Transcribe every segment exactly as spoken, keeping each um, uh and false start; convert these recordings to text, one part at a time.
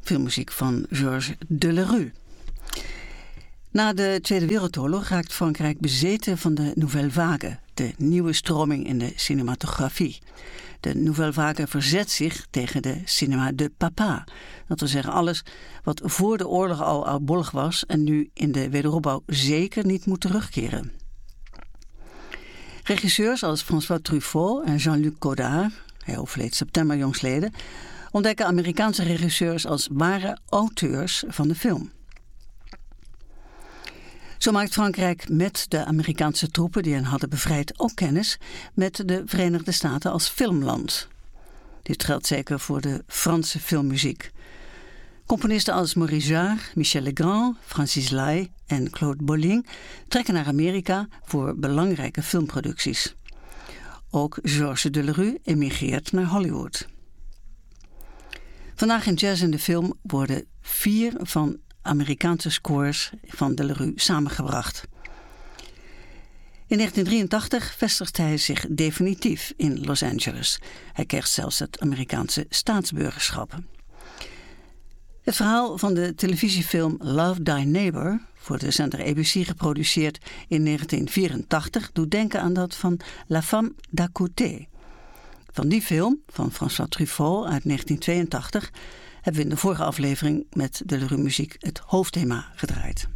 filmmuziek van Georges Delerue. Na de Tweede Wereldoorlog raakt Frankrijk bezeten van de Nouvelle Vague, de nieuwe stroming in de cinematografie. De Nouvelle Vague verzet zich tegen de cinema de papa. Dat wil zeggen alles wat voor de oorlog al oudbollig was en nu in de wederopbouw zeker niet moet terugkeren. Regisseurs als François Truffaut en Jean-Luc Godard, hij overleed september jongstleden, ontdekken Amerikaanse regisseurs als ware auteurs van de film. Zo maakt Frankrijk met de Amerikaanse troepen die hen hadden bevrijd ook kennis met de Verenigde Staten als filmland. Dit geldt zeker voor de Franse filmmuziek. Componisten als Maurice Jarre, Michel Legrand, Francis Lai en Claude Bolling trekken naar Amerika voor belangrijke filmproducties. Ook Georges Delerue emigreert naar Hollywood. Vandaag in Jazz in de Film worden vier van Amerikaanse scores van Delerue samengebracht. In negentien drieëntachtig vestigt hij zich definitief in Los Angeles. Hij kreeg zelfs het Amerikaanse staatsburgerschap. Het verhaal van de televisiefilm Love Thy Neighbor, voor de zender A B C geproduceerd in negentien vierentachtig, doet denken aan dat van La Femme d'à côté. Van die film, van François Truffaut uit negentien tweeëntachtig, hebben we in de vorige aflevering met Delerue muziek het hoofdthema gedraaid.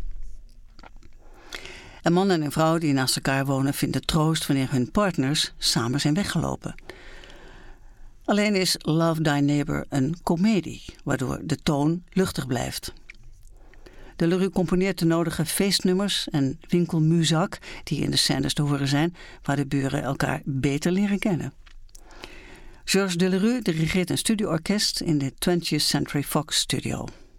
Een man en een vrouw die naast elkaar wonen vinden troost wanneer hun partners samen zijn weggelopen. Alleen is Love Thy Neighbor een komedie, waardoor de toon luchtig blijft. Delerue componeert de nodige feestnummers en winkelmuzak die in de scènes te horen zijn, waar de buren elkaar beter leren kennen. Georges Delerue dirigeert een studioorkest in de twentieth Century Fox Studio.